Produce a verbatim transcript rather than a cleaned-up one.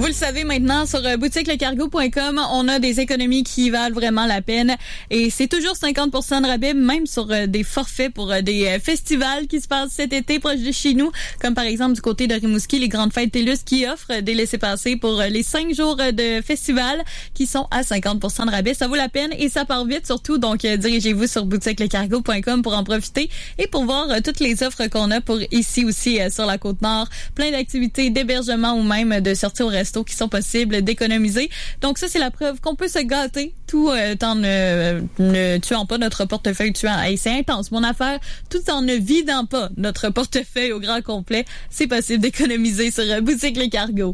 Vous le savez maintenant, sur boutique le cargo point com, on a des économies qui valent vraiment la peine. Et c'est toujours cinquante pour cent de rabais, même sur des forfaits pour des festivals qui se passent cet été proche de chez nous. Comme par exemple du côté de Rimouski, les Grandes Fêtes TELUS qui offrent des laissez-passer pour les cinq jours de festival qui sont à cinquante pour cent de rabais. Ça vaut la peine et ça part vite surtout. Donc, dirigez-vous sur boutique le cargo point com pour en profiter et pour voir toutes les offres qu'on a pour ici aussi sur la Côte-Nord. Plein d'activités d'hébergement ou même de sorties au resto qui sont possibles d'économiser. Donc ça, c'est la preuve qu'on peut se gâter tout euh, en ne, ne tuant pas notre portefeuille tuant. Hey, c'est intense, mon affaire, tout en ne vidant pas notre portefeuille au grand complet. C'est possible d'économiser sur Boutique Les Cargos.